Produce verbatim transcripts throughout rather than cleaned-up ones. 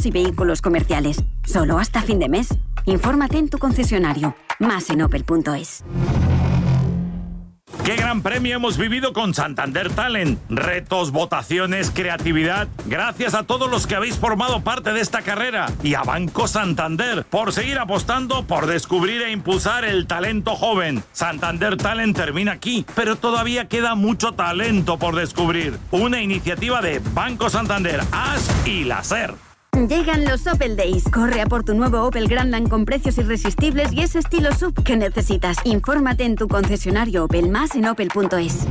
y vehículos comerciales. Solo hasta fin de mes. Infórmate en tu concesionario. Más en opel punto es. ¡Qué gran premio hemos vivido con Santander Talent! Retos, votaciones, creatividad. Gracias a todos los que habéis formado parte de esta carrera. Y a Banco Santander por seguir apostando por descubrir e impulsar el talento joven. Santander Talent termina aquí, pero todavía queda mucho talento por descubrir. Una iniciativa de Banco Santander, A S y la SER. Llegan los Opel Days. Corre a por tu nuevo Opel Grandland con precios irresistibles y ese estilo sub que necesitas. Infórmate en tu concesionario Opel, más en opel punto es.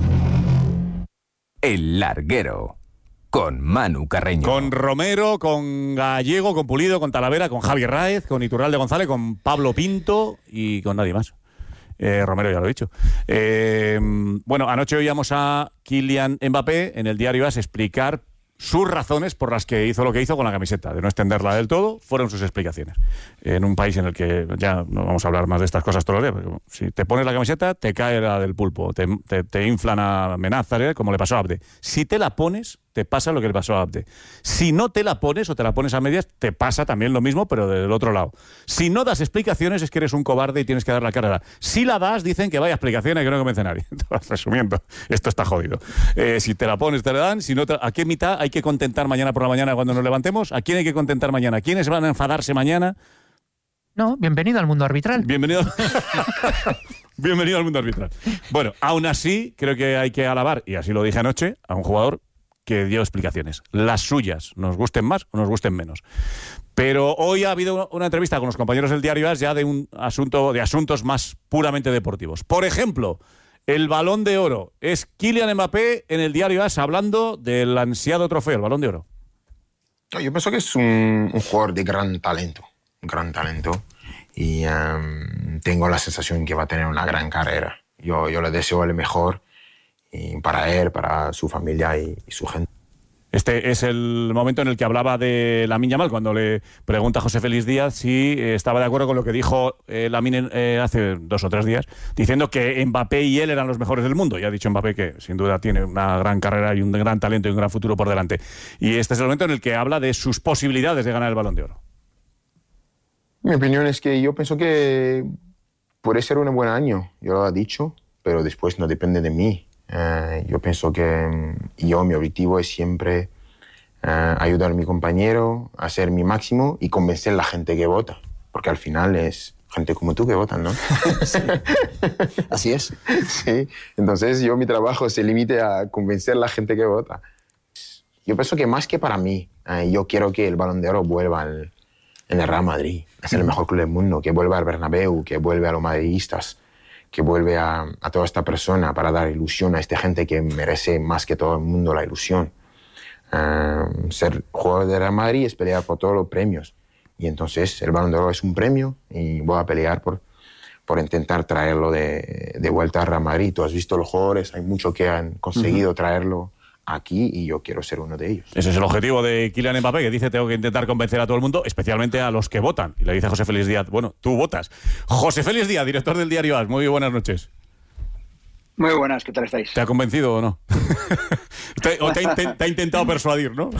El Larguero, con Manu Carreño. Con Romero, con Gallego, con Pulido, con Talavera, con Javier Ráez, con Iturralde González, con Pablo Pinto y con nadie más. Eh, Romero ya lo he dicho. Eh, bueno, anoche oíamos a Kylian Mbappé en el diario A S explicar sus razones por las que hizo lo que hizo con la camiseta, de no extenderla del todo, fueron sus explicaciones. En un país en el que ya no vamos a hablar más de estas cosas todos los días, porque si te pones la camiseta, te cae la del pulpo, te, te, te inflan amenazas, ¿eh? Como le pasó a Abde. Si te la pones, te pasa lo que le pasó a Abde. Si no te la pones o te la pones a medias, te pasa también lo mismo, pero del otro lado. Si no das explicaciones, es que eres un cobarde y tienes que dar la cara. Si la das, dicen que vaya explicaciones que no convence a nadie. Resumiendo, esto está jodido. Eh, si te la pones, te la dan. Si no te, ¿a qué mitad hay que contentar mañana por la mañana cuando nos levantemos? ¿A quién hay que contentar mañana? ¿Quiénes van a enfadarse mañana? No, bienvenido al mundo arbitral. Bienvenido. Bienvenido al mundo arbitral. Bueno, aún así, creo que hay que alabar, y así lo dije anoche, a un jugador que dio explicaciones. Las suyas, nos gusten más o nos gusten menos. Pero hoy ha habido una entrevista con los compañeros del diario A S ya de un asunto, de asuntos más puramente deportivos. Por ejemplo, el Balón de Oro. Es Kylian Mbappé en el diario A S hablando del ansiado trofeo, el Balón de Oro. Yo pienso que es un, un jugador de gran talento, un gran talento. Y um, tengo la sensación que va a tener una gran carrera. Yo, yo le deseo el mejor y para él, para su familia y, y su gente. Este es el momento en el que hablaba de Lamine Yamal, cuando le pregunta a José Félix Díaz si eh, estaba de acuerdo con lo que dijo eh, Lamine eh, hace dos o tres días, diciendo que Mbappé y él eran los mejores del mundo. Y ha dicho Mbappé que sin duda tiene una gran carrera y un gran talento y un gran futuro por delante. Y este es el momento en el que habla de sus posibilidades de ganar el Balón de Oro. Mi opinión es que yo pienso que puede ser un buen año, yo lo he dicho, pero después no depende de mí. Uh, yo pienso que yo, mi objetivo es siempre uh, ayudar a mi compañero, hacer mi máximo y convencer a la gente que vota, porque al final es gente como tú que votan, ¿no? Sí. Así es. Sí, entonces yo mi trabajo se limite a convencer a la gente que vota. Yo pienso que más que para mí, uh, yo quiero que el Balón de Oro vuelva al, en el Real Madrid, a ser el mejor club del mundo, que vuelva al Bernabéu, que vuelva a los madridistas, que vuelve a, a toda esta persona para dar ilusión a esta gente que merece más que todo el mundo la ilusión. Uh, ser jugador de Real Madrid es pelear por todos los premios. Y entonces el Balón de Oro es un premio y voy a pelear por, por intentar traerlo de, de vuelta a Real Madrid. Tú has visto los jugadores, hay muchos que han conseguido uh-huh. traerlo aquí y yo quiero ser uno de ellos. Ese es el objetivo de Kylian Mbappé, que dice tengo que intentar convencer a todo el mundo, especialmente a los que votan. Y le dice a José Félix Díaz, bueno, tú votas. José Félix Díaz, director del diario A S, muy buenas noches. Muy buenas, ¿qué tal estáis? ¿Te ha convencido o no? te, ¿O te, te, te ha intentado persuadir, no?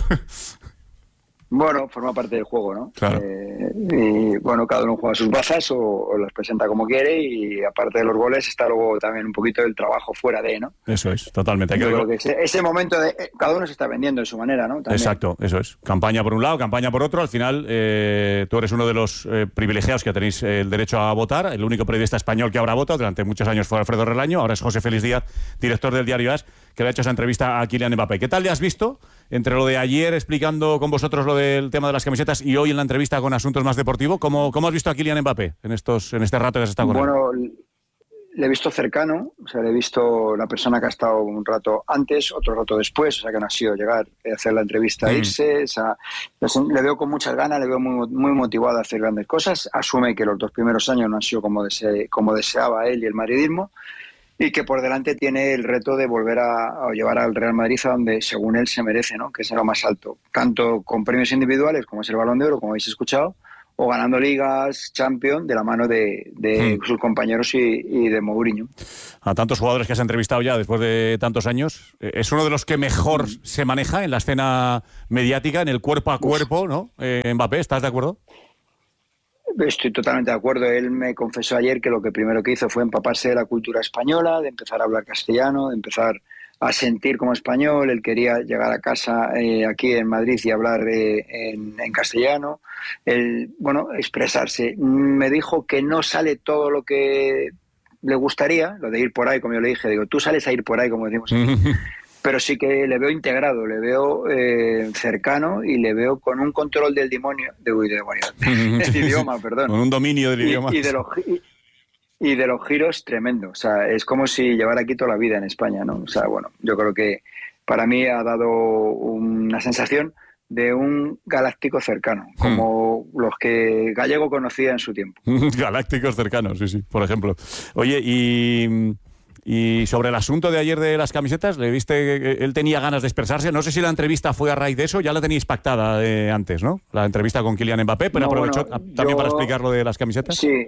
Bueno, forma parte del juego, ¿no? Claro. Eh, y bueno, cada uno juega sus bazas o, o las presenta como quiere y aparte de los goles está luego también un poquito del trabajo fuera de, ¿no? Eso es, totalmente. Hay que Yo creo que ese, ese momento de eh, cada uno se está vendiendo de su manera, ¿no? También. Exacto, eso es. Campaña por un lado, campaña por otro. Al final, eh, tú eres uno de los eh, privilegiados que tenéis el derecho a votar. El único periodista español que habrá votado durante muchos años fue Alfredo Relaño. Ahora es José Félix Díaz, director del diario A S, que le ha hecho esa entrevista a Kylian Mbappé. ¿Qué tal le has visto entre lo de ayer explicando con vosotros lo del tema de las camisetas y hoy en la entrevista con asuntos más deportivos? ¿Cómo, cómo has visto a Kylian Mbappé en estos en este rato que has estado con bueno, él? Bueno, le he visto cercano, o sea, le he visto la persona que ha estado un rato antes, otro rato después, o sea, que no ha sido llegar a hacer la entrevista e irse, o sea, le veo con muchas ganas, le veo muy, muy motivado a hacer grandes cosas, asume que los dos primeros años no han sido como, dese, como deseaba él y el madridismo, y que por delante tiene el reto de volver a, a llevar al Real Madrid a donde según él se merece, ¿no? Que es lo más alto, tanto con premios individuales como es el Balón de Oro, como habéis escuchado, o ganando ligas, Champions, de la mano de, de hmm. sus compañeros y, y de Mourinho. A tantos jugadores que has entrevistado ya después de tantos años, es uno de los que mejor hmm. se maneja en la escena mediática, en el cuerpo a cuerpo, ¿no? Eh, Mbappé, ¿estás de acuerdo? Estoy totalmente de acuerdo. Él me confesó ayer que lo que primero que hizo fue empaparse de la cultura española, de empezar a hablar castellano, de empezar a sentir como español. Él quería llegar a casa eh, aquí en Madrid y hablar eh, en, en castellano. Él, bueno, expresarse. Me dijo que no sale todo lo que le gustaría, lo de ir por ahí, como yo le dije. Digo, tú sales a ir por ahí, como decimos aquí. Pero sí que le veo integrado, le veo eh, cercano y le veo con un control del demonio, de, uy, de demonio, del idioma, perdón. Con un dominio del y, idioma. Y de, los, y, y de los giros tremendo. O sea, es como si llevara aquí toda la vida en España, ¿no? O sea, bueno, yo creo que para mí ha dado una sensación de un galáctico cercano, como hmm. los que Gallego conocía en su tiempo. Galácticos cercanos, sí, sí, por ejemplo. Oye, y... Y sobre el asunto de ayer de las camisetas, ¿le viste que él tenía ganas de expresarse? No sé si la entrevista fue a raíz de eso, ya la teníais pactada de antes, ¿no? La entrevista con Kylian Mbappé, pero no, aprovechó bueno, también yo, para explicar lo de las camisetas. Sí,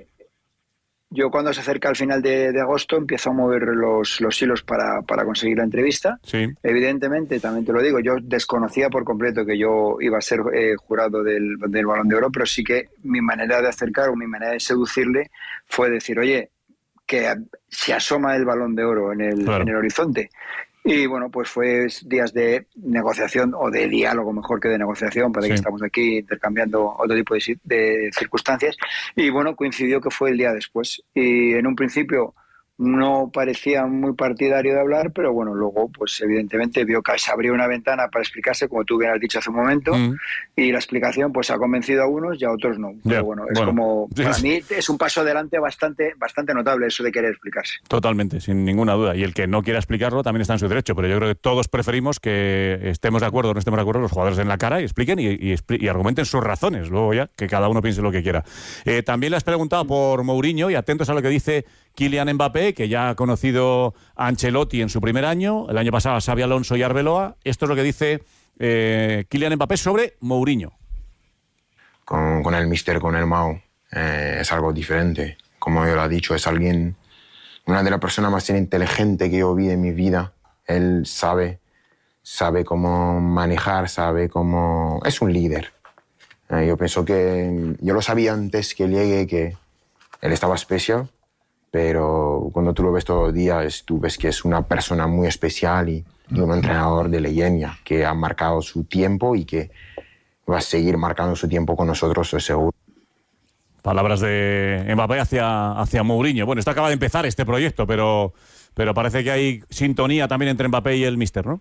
yo cuando se acerca al final de, de agosto empiezo a mover los, los hilos para, para conseguir la entrevista. Sí. Evidentemente, también te lo digo, yo desconocía por completo que yo iba a ser eh, jurado del, del Balón de Oro, pero sí que mi manera de acercar o mi manera de seducirle fue decir, oye, que se asoma el Balón de Oro en el, claro. en el horizonte. Y bueno, pues fue días de negociación o de diálogo, mejor que de negociación, para sí. que estamos aquí intercambiando otro tipo de, de circunstancias. Y bueno, coincidió que fue el día después. Y en un principio no parecía muy partidario de hablar, pero bueno, luego pues evidentemente vio que se abrió una ventana para explicarse, como tú bien has dicho hace un momento, mm. y la explicación pues ha convencido a unos y a otros no. Pero yeah. bueno, es bueno, como, para es... mí es un paso adelante bastante, bastante notable eso de querer explicarse. Totalmente, sin ninguna duda. Y el que no quiera explicarlo también está en su derecho, pero yo creo que todos preferimos que estemos de acuerdo o no estemos de acuerdo los jugadores en la cara y expliquen y, y, y argumenten sus razones, luego ya que cada uno piense lo que quiera. Eh, también le has preguntado por Mourinho y atentos a lo que dice Kylian Mbappé, que ya ha conocido a Ancelotti en su primer año, el año pasado a Xabi Alonso y Arbeloa. Esto es lo que dice eh, Kylian Mbappé sobre Mourinho. Con, con el míster, con el Mau, eh, es algo diferente. Como yo lo he dicho, es alguien, una de las personas más inteligentes que yo vi en mi vida. Él sabe, sabe cómo manejar, sabe cómo... Es un líder. Eh, yo pienso que... Yo lo sabía antes que llegue, que él estaba especial. Pero cuando tú lo ves todos los días, tú ves que es una persona muy especial y, y un entrenador de leyenda que ha marcado su tiempo y que va a seguir marcando su tiempo con nosotros, estoy seguro. Palabras de Mbappé hacia, hacia Mourinho. Bueno, esto acaba de empezar este proyecto, pero, pero parece que hay sintonía también entre Mbappé y el míster, ¿no?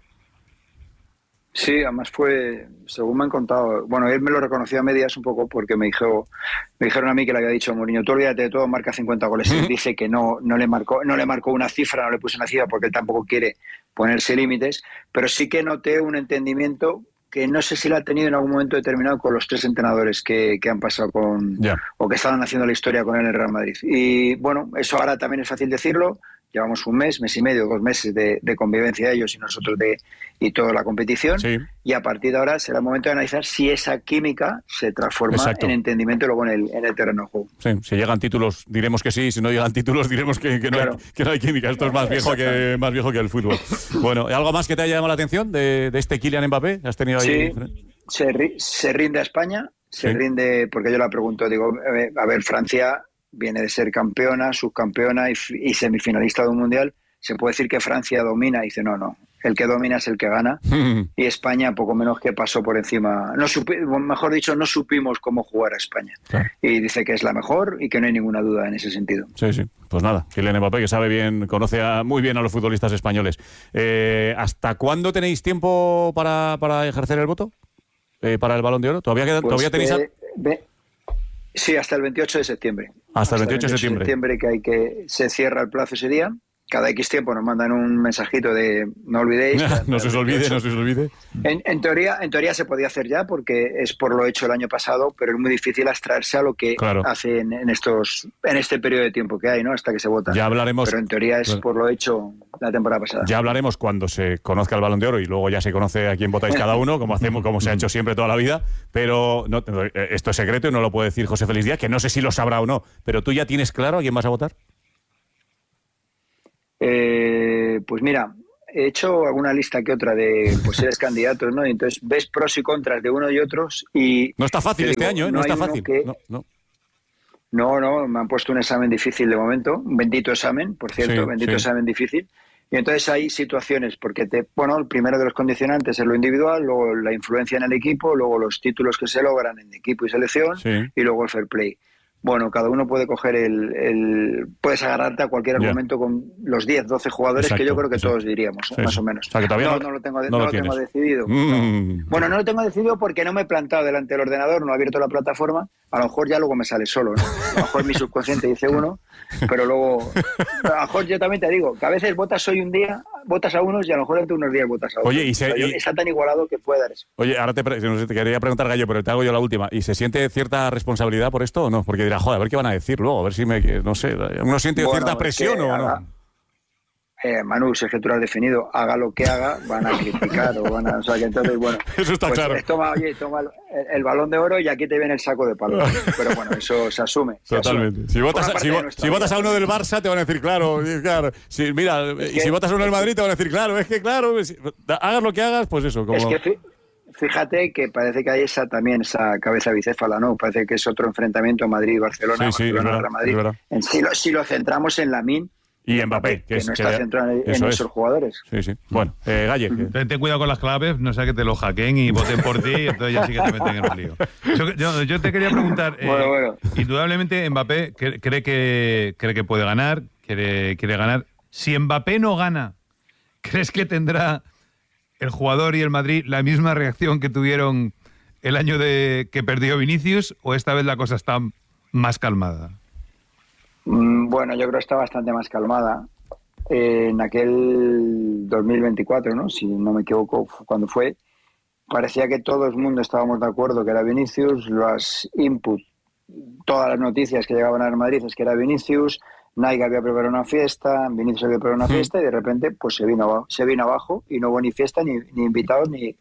Sí, además fue, según me han contado, bueno, él me lo reconoció a medias un poco porque me dijo, me dijeron a mí que le había dicho a Mourinho, tú olvídate de todo, marca cincuenta goles. Él dice que no, no le marcó, no le marcó una cifra, no le puso una cifra porque él tampoco quiere ponerse límites, pero sí que noté un entendimiento que no sé si lo ha tenido en algún momento determinado con los tres entrenadores que, que han pasado con, yeah. o que estaban haciendo la historia con él en el Real Madrid. Y bueno, eso ahora también es fácil decirlo. Llevamos un mes, mes y medio, dos meses de, de convivencia de ellos y nosotros de y toda la competición. Sí. Y a partir de ahora será el momento de analizar si esa química se transforma Exacto. en entendimiento luego en el, en el terreno de juego. Sí, si llegan títulos diremos que sí, si no llegan títulos diremos que, que, no, claro. hay, que no hay química. Esto es más viejo que más viejo que el fútbol. Bueno, ¿algo más que te haya llamado la atención de, de este Kylian Mbappé? ¿Has tenido ahí? Sí, se, ri, se rinde a España, se sí. rinde, porque yo la pregunto, digo, a ver, Francia viene de ser campeona, subcampeona y, y semifinalista de un mundial. Se puede decir que Francia domina, y dice no, no, el que domina es el que gana. Y España poco menos que pasó por encima, no supi, mejor dicho, no supimos cómo jugar a España. Claro. Y dice que es la mejor y que no hay ninguna duda en ese sentido. Sí, sí, pues nada, Kylian Mbappé, que sabe bien, conoce a, muy bien a los futbolistas españoles. Eh, ¿Hasta cuándo tenéis tiempo para, para ejercer el voto? Eh, ¿Para el Balón de Oro? ¿Todavía, queda, pues ¿todavía tenéis...? Ve, ve, sí, hasta el veintiocho de septiembre. Hasta el veintiocho de septiembre. septiembre que hay que se cierra el plazo ese día cada X tiempo nos mandan un mensajito de no olvidéis. no se os olvide, no se os olvide. En, en, teoría, en teoría se podía hacer ya porque es por lo hecho el año pasado, pero es muy difícil abstraerse a lo que claro. hace en, en, estos, en este periodo de tiempo que hay, ¿no? Hasta que se vota. Ya hablaremos. Pero en teoría es por lo hecho la temporada pasada. Ya hablaremos cuando se conozca el Balón de Oro y luego ya se conoce a quién votáis cada uno, como hacemos, como se ha hecho siempre toda la vida. Pero no, esto es secreto y no lo puede decir José Félix Díaz, que no sé si lo sabrá o no. Pero tú ya tienes claro a quién vas a votar. Eh, pues mira, he hecho alguna lista que otra de posibles candidatos, ¿no? Y entonces ves pros y contras de uno y otros y... No está fácil este digo, año, ¿eh? No, no está fácil. Que... No, no. no, no, me han puesto un examen difícil de momento, un bendito examen, por cierto, sí, bendito sí. examen difícil. Y entonces hay situaciones, porque te, bueno, el primero de los condicionantes es lo individual, luego la influencia en el equipo, luego los títulos que se logran en equipo y selección, sí. y luego el fair play. Bueno, cada uno puede coger el... el puedes agarrarte a cualquier argumento yeah. con los diez, doce jugadores, exacto, que yo creo que exacto. todos diríamos, sí, más sí. o menos. O sea, que todavía no, no, no lo tengo, no no lo lo tengo decidido. Mm. No. Bueno, no lo tengo decidido porque no me he plantado delante del ordenador, no he abierto la plataforma. A lo mejor ya luego me sale solo, ¿no? A lo mejor mi subconsciente dice uno, pero luego... A lo mejor yo también te digo que a veces votas hoy un día, votas a unos y a lo mejor entre unos días votas a otros. Oye, y, se, o sea, yo, y está tan igualado que puede dar eso. Oye, ahora te, no sé, te quería preguntar, Gallo, pero te hago yo la última. ¿Y se siente cierta responsabilidad por esto o no? Porque dirá, joder, a ver qué van a decir luego, a ver si me... No sé, ¿uno siente bueno, cierta presión o no? Haga, eh, Manu, si es que tú lo has definido, haga lo que haga, van a criticar o van a... O sea, que entonces, bueno... Eso está pues, claro. Toma, oye, toma el, el Balón de Oro y aquí te viene el saco de palo. Pero bueno, eso se asume. Se Totalmente. Asume. Si votas, a, si, si votas a uno del Barça, te van a decir, claro, claro. Si, mira, es que, y si votas a uno del Madrid, te van a decir, claro, es que claro, es, hagas lo que hagas, pues eso. Como... Es que fíjate que parece que hay esa también, esa cabeza bicéfala, ¿no? Parece que es otro enfrentamiento Madrid-Barcelona, sí, sí, Barcelona-Madrid. Si lo, si lo centramos en Lamine y Mbappé, que, que, es, no está que centrado en, en nuestros jugadores. Sí, sí. Bueno, eh, Galle. Que... Ten, ten cuidado con las claves, no sea que te lo hackeen y voten por ti, y entonces ya sí que te meten en un lío. Yo, yo, yo te quería preguntar, eh, bueno, bueno. indudablemente Mbappé cree, cree, que, cree que puede ganar, quiere, quiere ganar. Si Mbappé no gana, ¿crees que tendrá el jugador y el Madrid la misma reacción que tuvieron el año de que perdió Vinicius, o esta vez la cosa está más calmada? Bueno, yo creo que está bastante más calmada. Eh, en aquel dos mil veinticuatro, ¿no? Si no me equivoco, cuando fue, parecía que todo el mundo estábamos de acuerdo que era Vinicius, los inputs, todas las noticias que llegaban al Madrid es que era Vinicius, Nike había preparado una fiesta, Vinicius había preparado una fiesta y de repente pues se vino abajo, se vino abajo y no hubo ni fiesta, ni, ni invitados, ni...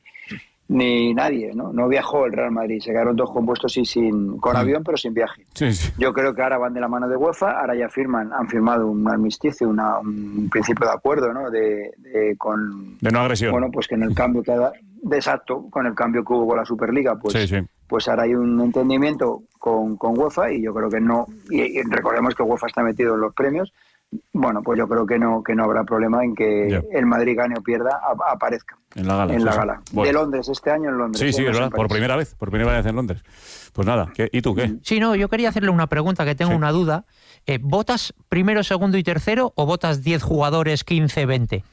ni nadie, ¿no? No viajó el Real Madrid, se quedaron todos compuestos y sin, con avión pero sin viaje. Sí, sí. Yo creo que ahora van de la mano de UEFA, ahora ya firman, han firmado un armisticio, una, un principio de acuerdo, ¿no? De, de con de no agresión. Bueno, pues que en el cambio que ha, de exacto, con el cambio que hubo con la Superliga, pues, sí, sí. pues ahora hay un entendimiento con, con UEFA y yo creo que no, y, y recordemos que UEFA está metido en los premios. Bueno, pues yo creo que no que no habrá problema en que yeah. el Madrid gane o pierda, a, aparezca en la gala. En la sí, gala. Bueno. De Londres, este año en Londres. Sí, sí, es verdad, por primera vez, por primera vez en Londres. Pues nada, ¿qué, ¿y tú qué? Sí, no, yo quería hacerle una pregunta, que tengo sí. una duda. Eh, ¿Votas primero, segundo y tercero o votas diez jugadores, quince, veinte?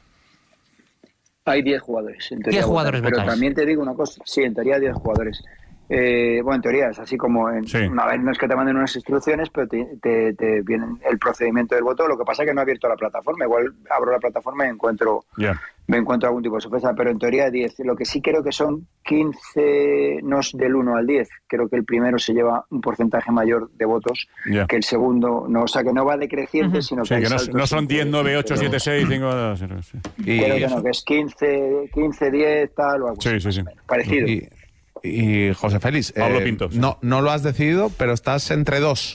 Hay diez jugadores. En teoría diez jugadores votan, votáis. Pero también te digo una cosa, sí, en teoría diez jugadores. Eh, bueno, en teoría es así como en, sí. una vez no es que te manden unas instrucciones, pero te, te, te viene el procedimiento del voto. Lo que pasa es que no he abierto la plataforma. Igual abro la plataforma y encuentro yeah. me encuentro algún tipo de sorpresa, pero en teoría diez. Lo que sí creo que son quince, no es del uno al diez. Creo que el primero se lleva un porcentaje mayor de votos yeah. que el segundo. No, o sea, que no va decreciente, uh-huh. sino sí, que, que no, no son diez, nueve, ocho, siete, seis, cinco... Sí. Creo que no, que es quince, quince, diez, tal o algo sí, sí, sí. parecido. Y... Y José Félix, Pablo eh, Pinto, sí. no, no lo has decidido, pero estás entre dos.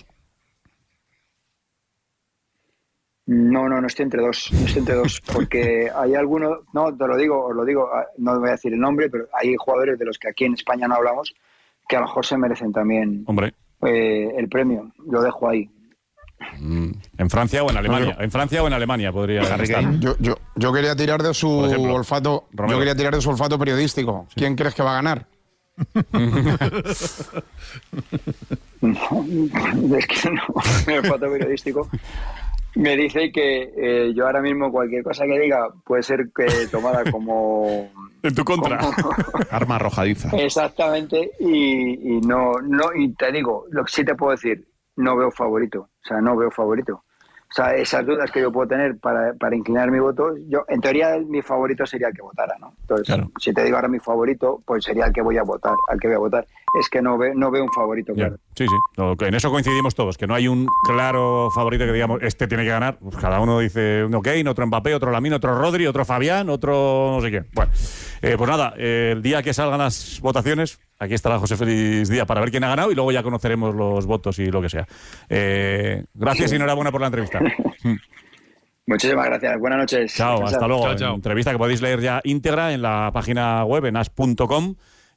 No, no, no estoy entre dos, no estoy entre dos, porque hay algunos, no, te lo digo, os lo digo, no voy a decir el nombre, pero hay jugadores de los que aquí en España no hablamos, que a lo mejor se merecen también Hombre. Eh, el premio, lo dejo ahí. Mm. ¿En Francia o en Alemania? En Francia o en Alemania podría estar. Yo, yo, yo quería tirar de su ejemplo, olfato, Romero. Yo quería tirar de su olfato periodístico. Sí. ¿Quién crees que va a ganar? No, es que no, el olfato periodístico me dice que eh, yo ahora mismo cualquier cosa que diga puede ser que tomada como en tu contra, como... arma arrojadiza. Exactamente, y, y no, no, y te digo, lo que sí te puedo decir, no veo favorito, o sea, no veo favorito. O sea, esas dudas que yo puedo tener para, para inclinar mi voto, yo en teoría mi favorito sería el que votara, ¿no? Entonces, claro. si te digo ahora mi favorito, pues sería el que voy a votar, al que voy a votar. Es que no, ve, no veo un favorito, claro. Sí, sí, no, en eso coincidimos todos, que no hay un claro favorito que digamos, este tiene que ganar. Pues cada uno dice uno Kane, otro Mbappé, otro Lamine, otro Rodri, otro Fabián, otro no sé quién. Bueno, eh, pues nada, eh, el día que salgan las votaciones, aquí estará José Félix Díaz para ver quién ha ganado y luego ya conoceremos los votos y lo que sea. Eh, gracias y enhorabuena por la entrevista. Muchísimas gracias. Buenas noches. Chao, hasta chao, luego. Chao, chao. Entrevista que podéis leer ya íntegra en la página web en as punto com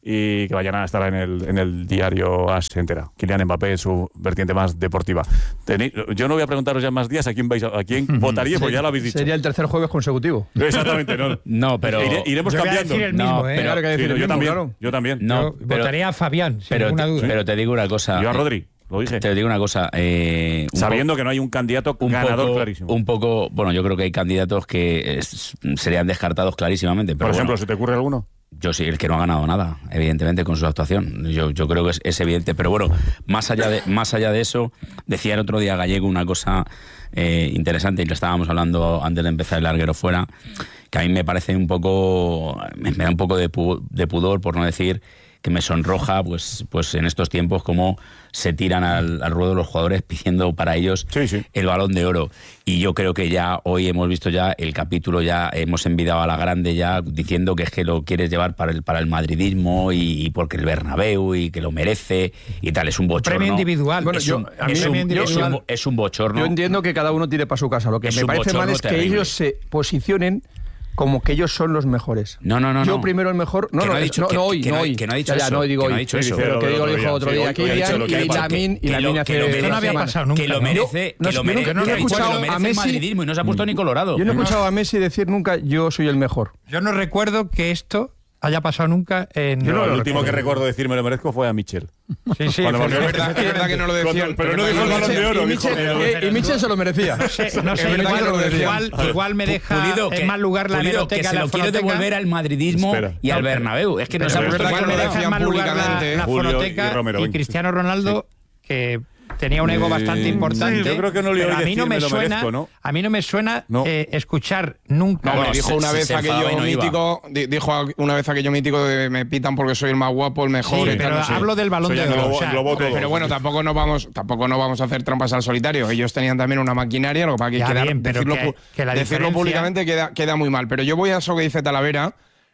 y que vayan a estar en el, en el diario As entera. Kylian Mbappé, su vertiente más deportiva. Tenéis, yo no voy a preguntaros ya más días a quién vais a, a quién votaría, porque ya lo habéis dicho. Sería el tercer jueves consecutivo. Exactamente, no. No, pero Ire, iremos yo cambiando. Voy a decir el mismo, no, ¿eh? pero, claro que decir sí, el yo mismo, también. claro. Yo también. No, Yo pero, votaría a Fabián, sin pero, ninguna te, duda. pero te digo una cosa. Yo a Rodri, lo dije. Te digo una cosa. Eh, un Sabiendo po- que no hay un candidato un ganador poco, clarísimo. Un poco, bueno, yo creo que hay candidatos que es, serían descartados clarísimamente. Pero Por ejemplo, bueno, ¿se te ocurre alguno? yo sí, el que no ha ganado nada, evidentemente, con su actuación. Yo, yo creo que es, es evidente. Pero bueno, más allá de, más allá de eso, decía el otro día Gallego una cosa eh, interesante, y lo estábamos hablando antes de empezar el larguero fuera, que a mí me parece un poco, me, me da un poco de, pu, de pudor, por no decir que me sonroja, pues, pues en estos tiempos cómo se tiran al, al ruedo los jugadores pidiendo para ellos sí, sí. el Balón de Oro. Y yo creo que ya hoy hemos visto ya el capítulo, ya hemos envidiado a la grande ya diciendo que es que lo quieres llevar para el para el madridismo y, y porque el Bernabéu y que lo merece y tal. Es un bochorno. Premio individual. Bueno, es, yo- un, a mí es, premio un, es, individual- un, es un bochorno. Yo entiendo que cada uno tire para su casa. Lo que Es me un parece mal bochorno es que terrible. ellos se posicionen como que ellos son los mejores. No, no, no. Yo no. primero el mejor. No, Que no, no ha no, dicho- no, que- hoy, que no no ha- hoy. que no ha dicho Ya, ya, eso, no digo que hoy. no ha dicho eso. Pero que digo, lo dijo otro Sí, día hoy- hoy ha dicho Kylian lo que y ha dicho. Lamine y Que lo- Lamine que lo hace merece- dos no había semanas. pasado nunca. Que lo ¿no? merece, No, que lo yo merece, nunca- yo no he que ha dicho que escuchado lo merece a el Messi- madridismo y no se ha puesto ni colorado. Yo no he escuchado a Messi decir nunca yo soy el mejor. Yo no recuerdo que esto haya pasado nunca en... Yo no, No, el lo último que recuerdo. recuerdo decir me lo merezco fue a Michel. Sí, sí. Cuando fue- volvió- Es verdad, es verdad que no lo decía. Cuando- pero no dijo el Balón de Oro, Y dijo Michel- que- eh, y Michel se lo merecía. No sé, no sé, Es verdad igual, que no lo decía. igual, igual me deja Pulido, en que- mal lugar la Pulido, hemeroteca que se de la lo quiero fonoteca. devolver al madridismo Espera. y al No, Bernabéu. Es que no Pero se ha es puesto verdad ni que me colorado. deja en mal lugar la, públicamente, la Julio y fonoteca Romero, y venga. Cristiano Ronaldo, que tenía un ego Eh, bastante importante. sí, yo creo que no le pero oí a mí no decir, me me lo suena, merezco, ¿no? a mí no me suena No. eh, escuchar nunca. No, No, me dijo se- una se- vez se enfadaba y aquello no iba. mítico, di- dijo una vez aquello mítico de me pitan porque soy el más guapo, el mejor. Sí, y tal, pero no sé. hablo del Balón Eso de ya Oro. englobó- o sea, englobó todo. Pero bueno, tampoco no vamos, tampoco no vamos a hacer trampas al solitario. Ellos tenían también una maquinaria, lo que pasa que Ya queda- bien, pero decirlo, que- pu- que la decirlo diferencia- públicamente queda, queda muy mal. Pero yo voy a eso que dice Talavera,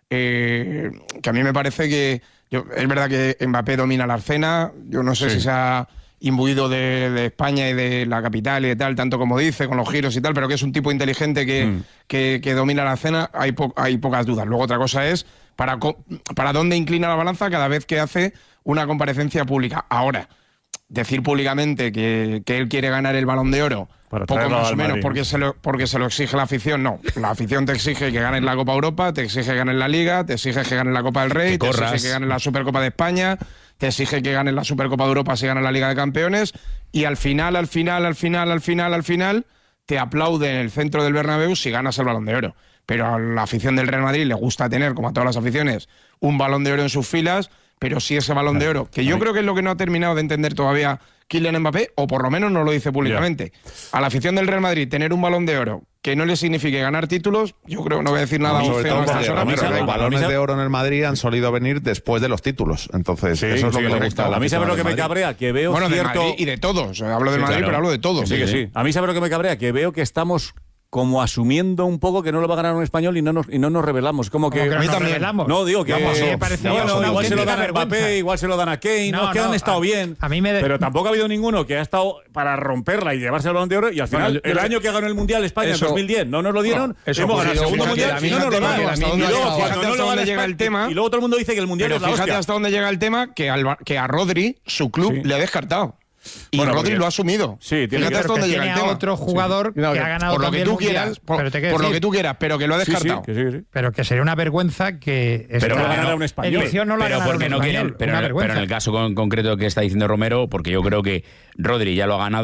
eh, que a mí me parece que yo- es verdad que Mbappé domina la escena. Yo no sé Sí. si se ha imbuido de, de España y de la capital y de tal, tanto como dice, con los giros y tal, pero que es un tipo inteligente que, Mm. que, que domina la escena, hay, po- hay pocas dudas. Luego otra cosa es para, co- para dónde inclina la balanza cada vez que hace una comparecencia pública. Ahora, decir públicamente que, que él quiere ganar el Balón de Oro, Para poco traerlo más al o menos, Madrid. porque se, lo, porque se lo exige la afición, no. La afición te exige que ganes la Copa Europa, te exige que ganes la Liga, te exige que ganes la Copa del Rey, Que te corras. exige que ganes la Supercopa de España, te exige que ganes la Supercopa de Europa si ganas la Liga de Campeones, y al final, al final, al final, al final, al final, te aplaude en el centro del Bernabéu si ganas el Balón de Oro. Pero a la afición del Real Madrid le gusta tener, como a todas las aficiones, un Balón de Oro en sus filas, pero sí ese Balón de Oro, que yo creo que es lo que no ha terminado de entender todavía Kylian Mbappé, o por lo menos no lo dice públicamente. A la afición del Real Madrid tener un Balón de Oro que no le signifique ganar títulos, yo creo, no voy a decir nada No, sobre obsceno todo a estas porque horas, a mí pero se- da los igual. balones Balones de de oro en el Madrid han solido venir después de los títulos. Entonces, Sí, eso es lo sí, que le correcto. gusta a la A mí sabe lo afición que me del Madrid. cabrea, que veo Bueno, de cierto... Madrid y de todos. Hablo del Sí, Madrid, claro. pero hablo de todos. Sí, que sí. A mí sabe lo que me cabrea, que veo que estamos como asumiendo un poco que no lo va a ganar un español y no nos, y no nos revelamos. Como que, Como que a mí nos también. revelamos. No, digo que Ya pasó. eh, Me parece no, una no, igual se lo auténtica dan a Mbappé, vergüenza. igual se lo dan a Kane, no, No, que han no, estado a- bien. a mí me de- Pero tampoco ha habido ninguno que ha estado para romperla y llevarse el Balón de Oro y al final, Bueno, yo- el yo- año que ganó el Mundial España Eso- en dos mil diez, no nos lo dieron, No, eso hemos ganado el ocurrió, segundo fíjate, Mundial y no nos lo fíjate dan. hasta dónde Y ha luego, llegado, cuando fíjate no hasta lo dónde gana llega España- el tema. Y luego todo el mundo dice que el Mundial Pero es la fíjate hostia. hasta dónde llega el tema que, al, que a Rodri, su club, Sí. le ha descartado. Y Bueno, Rodri porque- lo ha asumido. Sí, tiene Fíjate que- hasta dónde que llega tiene el a tema. otro jugador No, que que ha ganado por lo que también tú el Mundial, quieras, por, pero te quiero por lo decir- que tú quieras, pero que lo ha Sí, sí, descartado. que sí, que sí. Pero que sería una vergüenza que... Pero esta no ganará un español. edición no la Pero ganará porque un no español, quieren, pero, una en- pero vergüenza. en el caso con- concreto que está diciendo Romero, porque yo creo que Rodri ya lo ha ganado,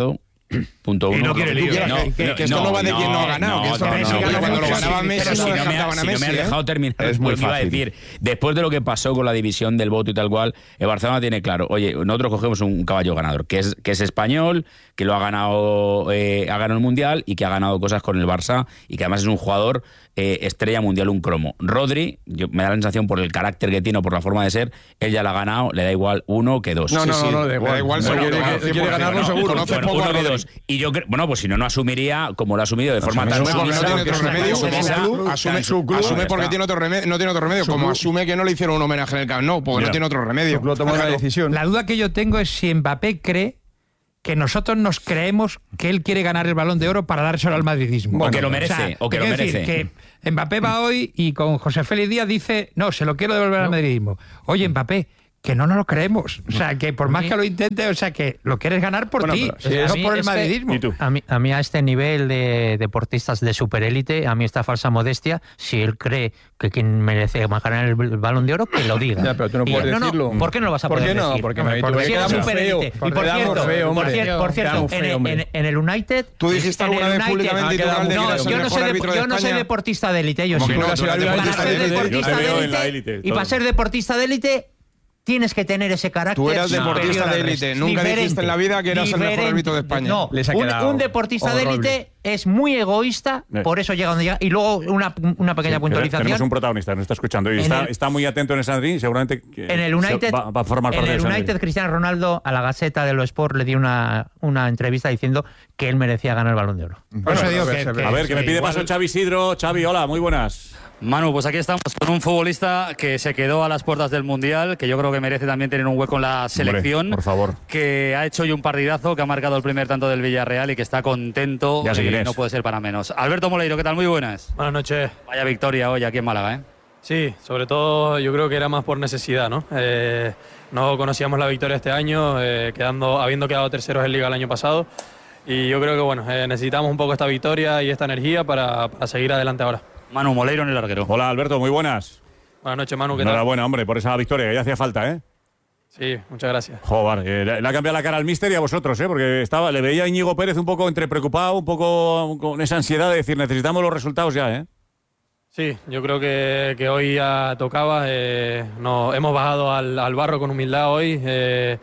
Punto uno. Y no quiere lío. No, que, que, que esto no, no va de quién no ha ganado. No, que esto no, no, no, no, cuando lo ganaba Messi, pero si no no me, a si Messi, no me has dejado ¿eh? terminar, es muy pues iba a decir, después de lo que pasó con la división del voto y tal cual, el Barcelona tiene claro, oye, nosotros cogemos un caballo ganador, que es, que es español, que lo ha ganado, eh, ha ganado el Mundial y que ha ganado cosas con el Barça y que además es un jugador eh, estrella mundial, un cromo. Rodri, yo, me da la sensación por el carácter que tiene o por la forma de ser, él ya la ha ganado, le da igual uno que dos. No, no, sí, sí. no, no, da igual. Da igual, bueno, quiere, bueno, quiere ganarlo no, seguro. Conoce bueno, poco uno a que Rodri. dos. Y yo creo, bueno, pues si no, no asumiría como lo ha asumido de forma tan asume porque no tiene otro remedio, como esa, su club, asume, su club, asume porque tiene otro remedio, no tiene otro remedio, como club. asume que no le hicieron un homenaje en el Camp Nou, porque Mira, no tiene otro remedio. Lo tomó la decisión. La duda que yo tengo es si Mbappé cree que nosotros nos creemos que él quiere ganar el Balón de Oro para dárselo al madridismo. Bueno, o que lo merece, o, sea, o que lo decir merece. Que Mbappé va hoy y con José Félix Díaz dice, no, se lo quiero devolver no. al madridismo. Oye, Mbappé, que no nos lo creemos. O sea, que por más que lo intente, o sea, que lo quieres ganar por bueno, ti, pero, no sí, por el es madridismo. Que, a, mí, a mí a este nivel de deportistas de superélite, a mí esta falsa modestia, si él cree que quien merece ganar el Balón de Oro, que lo diga. Ya, pero tú no puedes y, decirlo. No, no, ¿por qué no lo vas a poder decir? ¿Por qué no? Porque, no, me porque si queda eres muy superélite. feo. Y por cierto, feo, por cierto, por cierto feo, en, en, en el United... ¿Tú dijiste alguna vez públicamente y total de que eras el mejor árbitro de Yo no soy deportista de élite, yo sí. Para ser deportista de élite y para ser deportista de élite tienes que tener ese carácter. Tú eras deportista de élite. Nunca dijiste en la vida que eras el mejor árbitro de España. No, un, un deportista de élite es muy egoísta, Eh. por eso llega donde llega. Y luego una, una pequeña Sí, puntualización. Tenemos un protagonista, nos está escuchando y está, el, está muy atento en el Sandrín, seguramente que en el United, va, va a formar parte en el del United Cristiano Ronaldo a la Gaceta de los Sport le dio una, una entrevista diciendo que él merecía ganar el Balón de Oro. Bueno, eso digo a, que, ver, que, a ver, que me pide igual... paso Xavi Isidro. Xavi, hola, muy buenas. Manu, pues aquí estamos con un futbolista que se quedó a las puertas del Mundial, que yo creo que merece también tener un hueco en la selección. Hombre, por favor. Que ha hecho hoy un partidazo, que ha marcado el primer tanto del Villarreal y que está contento. Ya sé quién y es. no puede ser para menos. Alberto Moleiro, ¿qué tal? Muy buenas. Buenas noches. Vaya victoria hoy aquí en Málaga, ¿eh? Sí, sobre todo yo creo que era más por necesidad, ¿no? Eh, no conocíamos la victoria este año, eh, quedando, habiendo quedado terceros en Liga el año pasado. Y yo creo que bueno, eh, necesitamos un poco esta victoria y esta energía para, para seguir adelante ahora. Manu Moleiro en el larguero. Hola, Alberto, muy buenas. Buenas noches, Manu, ¿qué tal? Enhorabuena, hombre, por esa victoria, que ya hacía falta, ¿eh? Sí, muchas gracias. Joder, eh, le, le ha cambiado la cara al míster y a vosotros, ¿eh? Porque estaba, le veía a Íñigo Pérez un poco entre preocupado, un poco con esa ansiedad de decir, necesitamos los resultados ya, ¿eh? Sí, yo creo que, que hoy ya tocaba. Eh, nos hemos bajado al, al barro con humildad hoy. Eh,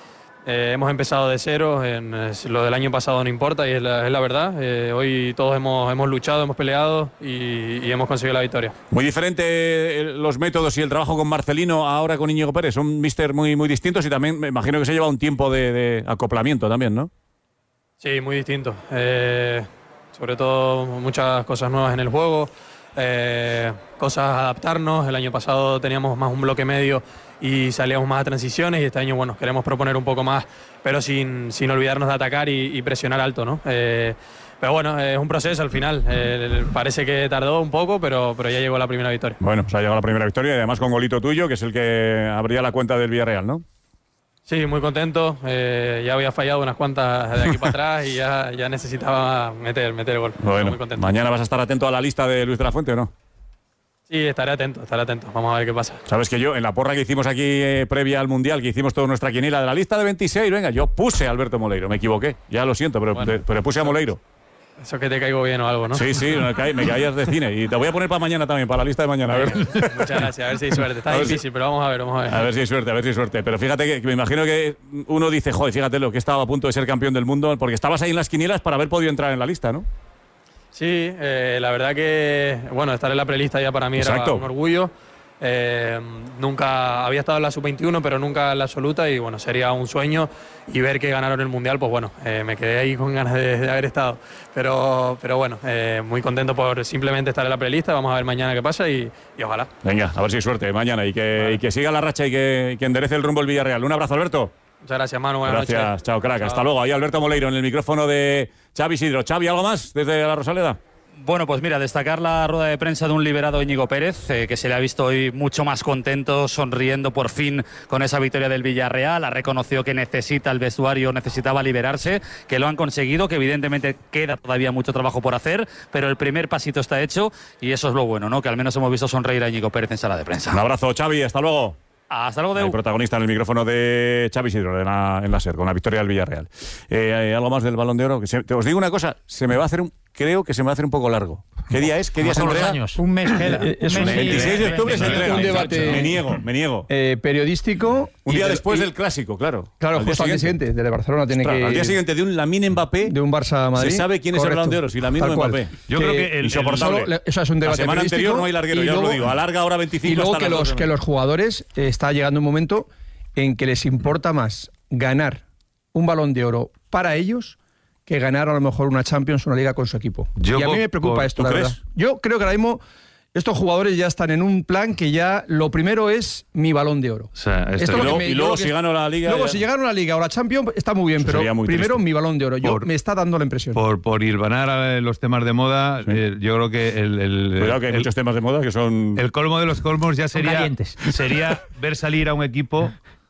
Eh, hemos empezado de cero, en, eh, lo del año pasado no importa y es la, es la verdad. Eh, hoy todos hemos, hemos luchado, hemos peleado y, y hemos conseguido la victoria. Muy diferente los métodos y el trabajo con Marcelino ahora con Íñigo Pérez. Son míster muy, muy distintos y también me imagino que se lleva un tiempo de, de acoplamiento también, ¿no? Sí, muy distinto. Eh, sobre todo muchas cosas nuevas en el juego, eh, cosas a adaptarnos. El año pasado teníamos más un bloque medio y salíamos más a transiciones y este año, bueno, queremos proponer un poco más, pero sin, sin olvidarnos de atacar y, y presionar alto, ¿no? Eh, pero bueno, es un proceso al final. Eh, parece que tardó un poco, pero, pero ya llegó la primera victoria. Bueno, pues ha llegado la primera victoria y además con golito tuyo, que es el que abría la cuenta del Villarreal, ¿no? Sí, muy contento. Eh, ya había fallado unas cuantas de aquí para atrás y ya, ya necesitaba meter, meter el gol. Bueno, muy contento. mañana vas a estar atento a la lista de Luis de la Fuente, ¿o no? Sí, estaré atento, estaré atento. Vamos a ver qué pasa. Sabes que yo, en la porra que hicimos aquí eh, previa al Mundial, que hicimos toda nuestra quiniela de la lista de veintiséis, venga, yo puse a Alberto Moleiro, me equivoqué, ya lo siento, pero, Bueno, te- pero puse a Moleiro. Eso que te caigo bien o algo, ¿no? Sí, sí, me, caí- me caías de cine. Y te voy a poner para mañana también, para la lista de mañana. A ver, Muchas gracias, a ver si hay suerte. Está A ver si- difícil, pero vamos a ver, vamos a ver. a ver si hay suerte, a ver si hay suerte. Pero fíjate que, que me imagino que uno dice, joder, fíjate lo que estaba a punto de ser campeón del mundo, porque estabas ahí en las quinielas para haber podido entrar en la lista, ¿no? Sí, eh, la verdad que, bueno, estar en la prelista ya para mí Exacto. era un orgullo. Eh, nunca había estado en la sub veintiuno, pero nunca en la absoluta y bueno, sería un sueño y ver que ganaron el Mundial, pues bueno, eh, me quedé ahí con ganas de, de haber estado. Pero, pero bueno, eh, muy contento por simplemente estar en la prelista, vamos a ver mañana qué pasa y, y ojalá. Venga, a ver si hay suerte mañana y que, y que siga la racha y que, y que enderece el rumbo el Villarreal. Un abrazo, Alberto. Muchas gracias, Manu, buenas Gracias, noches. chao, crack. Chao. Hasta luego. Ahí Alberto Moleiro en el micrófono de Xavi Isidro. Xavi, ¿algo más desde la Rosaleda? Bueno, pues mira, destacar la rueda de prensa de un liberado Íñigo Pérez, eh, que se le ha visto hoy mucho más contento, sonriendo por fin con esa victoria del Villarreal. Ha reconocido que necesita el vestuario, necesitaba liberarse, que lo han conseguido, que evidentemente queda todavía mucho trabajo por hacer, pero el primer pasito está hecho y eso es lo bueno, ¿no? Que al menos hemos visto sonreír a Íñigo Pérez en sala de prensa. Un abrazo, Xavi. Hasta luego. Hasta luego, El Deu. protagonista en el micrófono de Xavi Sidro en la, en la SER, con la victoria del Villarreal. Eh, eh, algo más del Balón de Oro. Que se, te, os digo una cosa, se me va a hacer un, creo que se me va a hacer un poco largo. ¿Qué día es? ¿Qué día se entrega? Años. Un mes queda. Eh, es un veintiséis de octubre se entrega. Un debate Me niego, me niego. eh, periodístico. Un día y- después y- del clásico, claro. Claro, Al día justo al día siguiente. siguiente. Desde Barcelona tiene Ostras, que. al día siguiente de un Lamine Mbappé, de un Barça Madrid. se sabe quién es el Correcto. Balón de Oro, si Lamine Tal o cual. Mbappé. Yo creo que el- Insoportable. Solo- eso es un debate La semana periodístico, anterior no hay larguero, y ya os luego- lo digo. Alarga hora veinticinco Y luego hasta que las los, dos. que los jugadores eh, está llegando un momento en que les importa más ganar un Balón de Oro para ellos que ganar a lo mejor una Champions o una Liga con su equipo. Yo y a mí co- me preocupa co- esto, ¿tú la crees? verdad. Yo creo que ahora mismo estos jugadores ya están en un plan que ya lo primero es mi Balón de Oro. O sea, esto- Esto es lo y que luego, me- y yo luego lo que- si gano la Liga... Luego, ya- si llegaron a la Liga o la Champions, está muy bien, Eso pero sería muy primero triste. mi Balón de Oro. Yo, Por- me está dando la impresión. Por, por hilvanar a los temas de moda, eh, yo creo que el, el, Cuidado que hay el- muchos temas de moda que son... el colmo de los colmos ya Son sería, calientes. sería ver salir a un equipo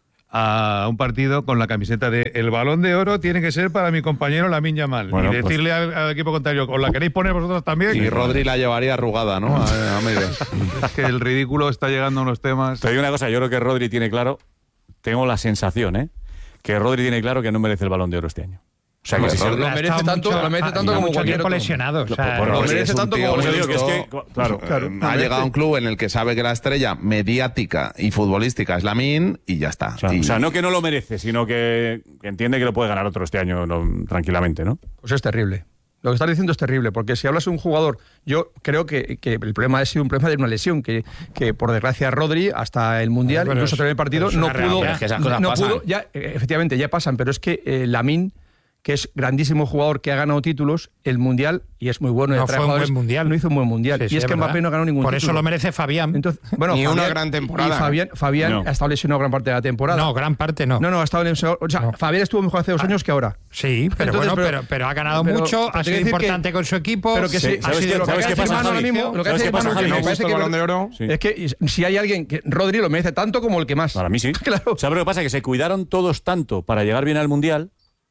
a un partido con la camiseta de el Balón de Oro tiene que ser para mi compañero Lamine Yamal. Bueno, y decirle al, al equipo contrario, ¿os la queréis poner vosotros también? Y Rodri la llevaría arrugada, ¿no? A, a medias. Es que el ridículo está llegando a unos temas. Te digo una cosa, yo creo que Rodri tiene claro, tengo la sensación, ¿eh? Que Rodri tiene claro que no merece el Balón de Oro este año. O sea, que si se Lo merece Ha estado tanto, mucho- lo merece ha- tanto ha como mucho cualquier tiempo otro. lesionado. O sea, Bueno, Lo pues merece es un tanto tío como Por eso cualquier digo que es otro. que, claro, Claro. Eh, ha llegado a un club en el que sabe que la estrella mediática y futbolística es Lamine y ya está. O sea, Y- o sea, no que no lo merece, sino que, que entiende que lo puede ganar otro este año no, tranquilamente, ¿no? Pues es terrible. Lo que estás diciendo es terrible, porque si hablas de un jugador, yo creo que, que el problema ha sido un problema de una lesión, que, que por desgracia Rodri, hasta el Mundial, Pero incluso es- hasta el partido, pero es no una pudo... realidad. Es que esas cosas no pasan. pudo- ya, eh, efectivamente, ya pasan, pero es que eh, Lamine, que es grandísimo jugador que ha ganado títulos, el Mundial, y es muy bueno. y No trae fue un jugadores, buen Mundial. No hizo un buen Mundial. Sí, sí, y es es que verdad. Mbappé no ganó ningún Por título. eso lo merece Fabián. Entonces, bueno, Ni una Fabián- gran temporada. Y Fabián, Fabián No. ha estado lesionado gran parte de la temporada. No, gran parte no. No, no, ha estado lesionado. O sea, No. Fabián estuvo mejor hace dos años que ahora. Sí, pero Entonces, bueno, pero- pero, pero ha ganado pero- mucho, pero ha te sido quiero decir importante que- con su equipo. Pero que Sí, sí, ¿sabes ha qué- sido lo que sabes acaba qué de decir pasa, Manu ahora Javi? mismo, lo que ¿Sabes hace qué pasa, Manu, Javi? que me ¿No has parece visto que el lo- Balón de Oro? Sí. Es que si hay alguien que Rodri lo merece tanto como el que más. Para mí sí. Claro. ¿Sabes lo que pasa? Que se cuidaron todos tanto para llegar bien al Mundial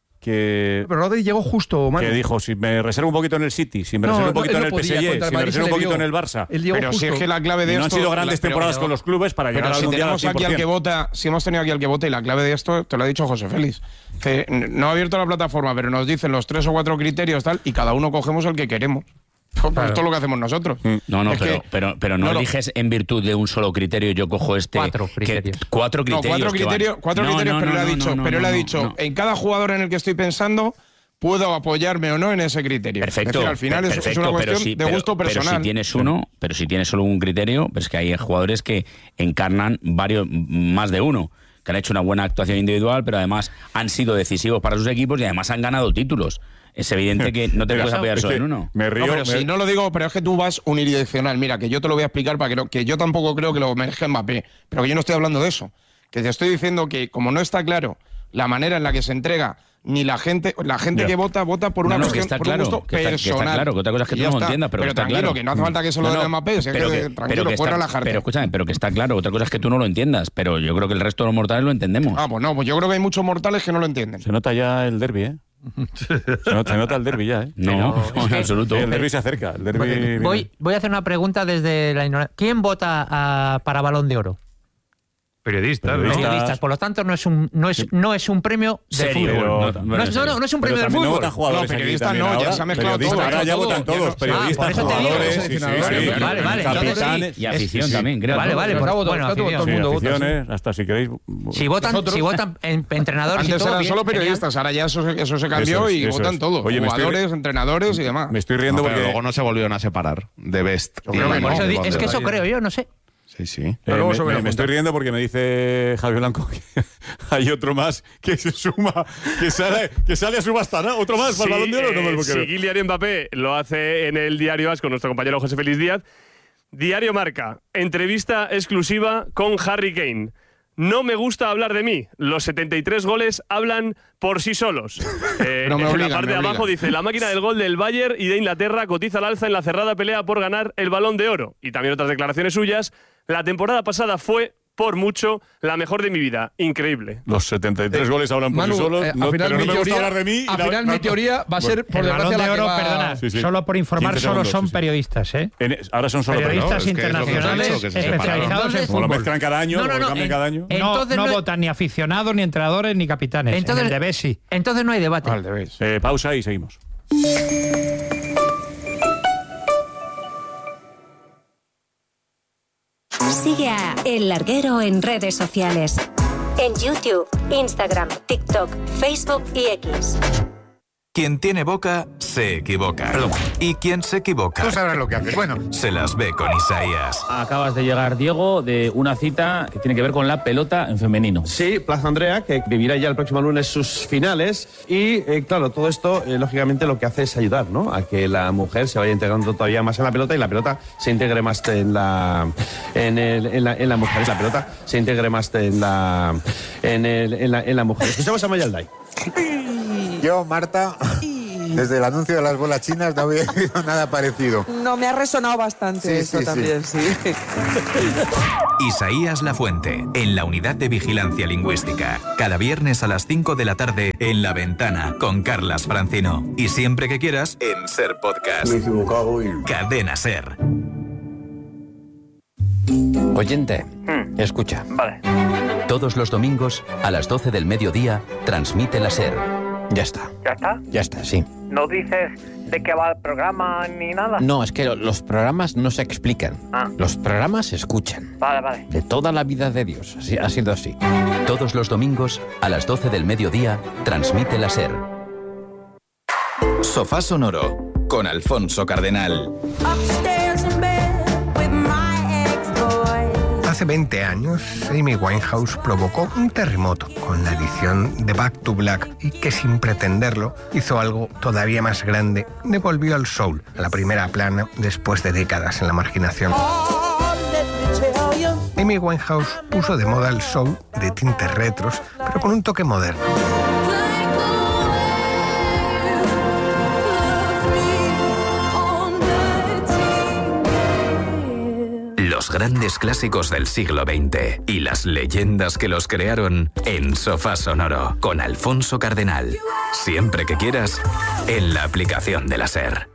que, Pero Rodri llegó justo, Manu. que dijo, si me reservo un poquito en el City, si me No, reservo un no, poquito él en no el podía, P S G, contra el si me Madrid reservo un se le poquito vio. en el Barça. Él llegó Pero si justo. es que la clave de Y no han esto... sido grandes la- pero- temporadas con los clubes para llegar Pero al si Mundial al tenemos aquí cien por al que cien. vota, si hemos tenido aquí al que vota y la clave de esto, te lo ha dicho José Félix. Que no ha abierto la plataforma, pero nos dicen los tres o cuatro criterios tal y cada uno cogemos el que queremos. Pues Claro. esto es lo que hacemos nosotros. No, no, Es pero, que- pero, pero no, no, no. eliges en virtud de un solo criterio. Yo cojo este. Cuatro que- criterios. cuatro No, criterios. cuatro que van- criterios, cuatro No, criterios no, pero no, él ha no, dicho, no, pero él no, ha no, dicho, no. en cada jugador en el que estoy pensando, puedo apoyarme o no en ese criterio. Perfecto. Es decir, al final per- es- es, perfecto, una pero cuestión si- de pero- gusto personal. Pero si tienes uno, pero si tienes solo un criterio, pues que hay jugadores que encarnan varios, más de uno, que han hecho una buena actuación individual, pero además han sido decisivos para sus equipos y además han ganado títulos. Es evidente que no te Mira, puedes apoyar es solo que en uno. Me río. No, pero me- si no lo digo, pero es que tú vas unidireccional. Mira, que yo te lo voy a explicar para que, no- que yo tampoco creo que lo merezca Mbappé, pero que yo no estoy hablando de eso. Que te estoy diciendo que como no está claro la manera en la que se entrega, ni la gente, la gente Ya. que vota, vota por una No, no, que cuestión, está por claro, un gusto que está- que está personal. claro, que otra cosa es que Y tú ya no lo está. entiendas, pero que está tranquilo, claro. que no hace falta que se lo No, den no, a Mbappé, si es pero que, que- tranquilo, pero que puedes está- relajarte. Pero escúchame, pero que está claro. Otra cosa es que tú no lo entiendas, pero yo creo que el resto de los mortales lo entendemos. Ah, pues no, pues yo creo que hay muchos mortales que no lo entienden. Se nota ya el derbi, ¿eh? Se nota, se nota el derbi ya, ¿eh? No, no, en absoluto. El derbi se acerca. El derbi Voy, voy a hacer una pregunta desde la ignorancia. ¿Quién vota a- para Balón de Oro? Periodistas, ¿no? Periodistas. Periodistas. Por lo tanto, no es un, no es, no es un premio de Serio, fútbol. no, No, bueno, es- no, no, no es un Pero premio de también no fútbol. votan jugadores No, aquí periodistas también no, ya ahora. se ha mezclado Periodistas, todo, ahora ya todo, votan ya todos. no- Periodistas, Ah, por eso te digo. jugadores, sí, sí, Seleccionadores, sí. vale, vale, Capitanes. Y afición Es- también, creo. Vale, vale, pues, Todo- bueno, todo- todo el afición. Sí, mundo vota, aficiones, hasta si queréis. Si votan, Nosotros- si votan en- entrenadores y Antes todo, eran bien, solo genial. periodistas, ahora ya eso, se- eso se cambió Eso es, y eso votan es. todos. Oye, me estoy- Jugadores, entrenadores y demás. Me estoy riendo No, pero porque. luego no se volvieron a separar de Best. Yo creo que y- no. Por eso y di- Balón es de que Oro. eso creo yo, no sé. Sí, sí. Eh, Pero luego me, se verá me- me estoy juntar. riendo porque me dice Javier Blanco que hay otro más que se suma, que sale, que sale a subasta, ¿no? ¿Otro más para el Balón de Oro? No me lo eh, puedo si creer. Kylian Mbappé lo hace en el Diario As con nuestro compañero José Félix Díaz. Diario Marca, entrevista exclusiva con Harry Kane. No me gusta hablar de mí. Los setenta y tres goles hablan por sí solos. Eh, No me en obligan, la parte me de abajo obligan. dice, la máquina del gol del Bayern y de Inglaterra cotiza al alza en la cerrada pelea por ganar el Balón de Oro. Y también otras declaraciones suyas. La temporada pasada fue por mucho, la mejor de mi vida. Increíble. Los setenta y tres eh, goles hablan por Manu, sí solos. Eh, no, final pero no me teoría, gusta hablar de mí. Al la, final no, mi teoría va a bueno, ser, por el desgracia, Balón de la que Oro, va... perdona, sí, sí. solo por informar, solo segundos, son sí, sí. periodistas, ¿eh? En, ahora son solo periodistas periodistas. internacionales Es que es lo que especializados en Como fútbol. lo mezclan cada año, No, no, lo no, cambian en- cada año. en- No, Entonces no no- votan ni aficionados, ni entrenadores, ni capitanes. Entonces- en el de Bessi. Entonces no hay debate. Al revés. Eh, pausa y seguimos. Sigue a El Larguero en redes sociales. En YouTube, Instagram, TikTok, Facebook y X. Quien tiene boca, se equivoca. Perdón. Y quien se equivoca... Tú sabrás lo que haces. Bueno. Se las ve con Isaías. Acabas de llegar, Diego, de una cita que tiene que ver con la pelota en femenino. Sí, Plaza Andrea, que vivirá ya el próximo lunes sus finales. Y, eh, claro, todo esto, eh, lógicamente, lo que hace es ayudar, ¿no?, a que la mujer se vaya integrando todavía más en la pelota y la pelota se integre más en la, en el, en la, en la mujer. La pelota se integre más en la, en el, en la, en la mujer. Escuchamos a Mayalday. Yo, Marta, desde el anuncio de las bolas chinas no había oído nada parecido. No, me ha resonado bastante Sí, eso sí, también, sí. Isaías Lafuente, en la Unidad de Vigilancia Lingüística. Cada viernes a las cinco de la tarde en La Ventana con Carlas Francino. Y siempre que quieras, en Ser Podcast. Me he equivocado y... Cadena Ser. Oyente, escucha. Vale. Todos los domingos, a las doce del mediodía, transmite la SER. Ya está. ¿Ya está? Ya está, sí. ¿No dices de qué va el programa ni nada? No, es que lo- los programas no se explican. Ah. Los programas se escuchan. Vale, vale. De toda la vida de Dios. Así, ha sido así. Todos los domingos, a las doce del mediodía, transmite la SER. Sofá Sonoro con Alfonso Cardenal. Hace veinte años, Amy Winehouse provocó un terremoto con la edición de Back to Black y que sin pretenderlo hizo algo todavía más grande, devolvió al soul a la primera plana después de décadas en la marginación. Amy Winehouse puso de moda el soul de tintes retros, pero con un toque moderno. Los grandes clásicos del siglo veinte y las leyendas que los crearon en Sofá Sonoro con Alfonso Cardenal. Siempre que quieras, en la aplicación de la SER.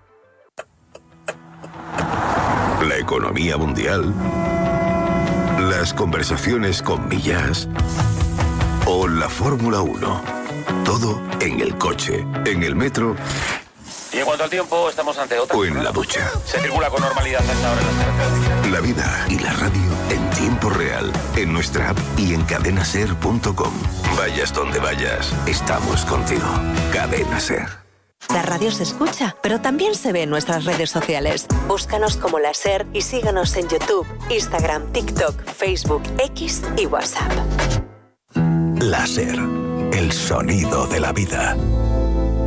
La economía mundial, las conversaciones con Millás o la Fórmula uno. Todo en el coche, en el metro Y en cuanto al tiempo, estamos ante otra. o en la ducha. Se circula con normalidad a esta hora en las carreteras. La vida y la radio en tiempo real, en nuestra app y en cadena ser punto com. Vayas donde vayas, estamos contigo. Cadena Ser. La radio se escucha, pero también se ve en nuestras redes sociales. Búscanos como La SER y síguenos en YouTube, Instagram, TikTok, Facebook, X y WhatsApp. La Ser, el sonido de la vida.